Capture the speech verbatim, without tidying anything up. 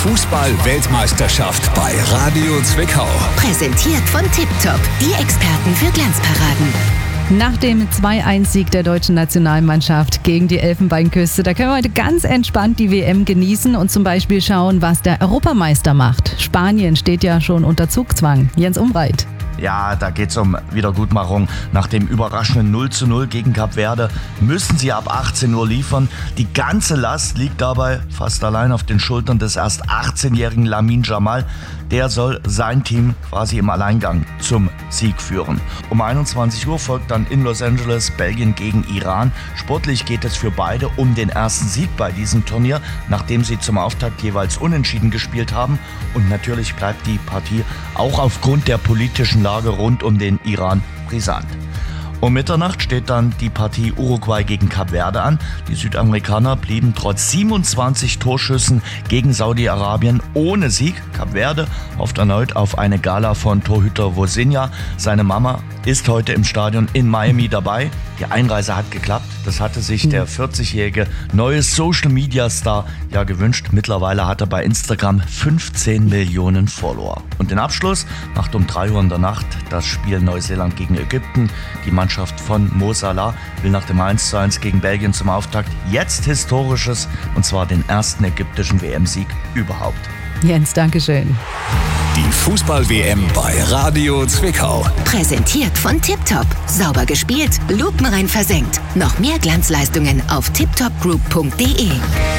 Fußball-Weltmeisterschaft bei Radio Zwickau. Präsentiert von Tiptop, die Experten für Glanzparaden. Nach dem zwei eins Sieg der deutschen Nationalmannschaft gegen die Elfenbeinküste, da können wir heute ganz entspannt die W M genießen und zum Beispiel schauen, was der Europameister macht. Spanien steht ja schon unter Zugzwang. Jens Umbreit. Ja, da geht's um Wiedergutmachung. Nach dem überraschenden null zu null gegen Kap Verde müssen sie ab achtzehn Uhr liefern. Die ganze Last liegt dabei fast allein auf den Schultern des erst achtzehnjährigen Lamine Yamal. Der soll sein Team quasi im Alleingang zum Sieg führen. Um einundzwanzig Uhr folgt dann in Los Angeles Belgien gegen Iran. Sportlich geht es für beide um den ersten Sieg bei diesem Turnier, nachdem sie zum Auftakt jeweils unentschieden gespielt haben. Und natürlich bleibt die Partie auch aufgrund der politischen Lage rund um den Iran brisant. Um Mitternacht steht dann die Partie Uruguay gegen Kap Verde an. Die Südamerikaner blieben trotz siebenundzwanzig Torschüssen gegen Saudi-Arabien ohne Sieg. Kap Verde hofft erneut auf eine Gala von Torhüter Vozinha. Seine Mama ist heute im Stadion in Miami dabei. Die Einreise hat geklappt. Das hatte sich der vierzigjährige neue Social-Media-Star ja gewünscht. Mittlerweile hat er bei Instagram fünfzehn Millionen Follower. Und den Abschluss macht um drei Uhr in der Nacht das Spiel Neuseeland gegen Ägypten. Die Mannschaft von Mo Salah will nach dem eins zu eins gegen Belgien zum Auftakt jetzt Historisches, und zwar den ersten ägyptischen W M-Sieg überhaupt. Jens, Dankeschön. Die Fußball-W M bei Radio Zwickau. Präsentiert von Tiptop. Sauber gespielt, lupenrein versenkt. Noch mehr Glanzleistungen auf tiptopgroup punkt de.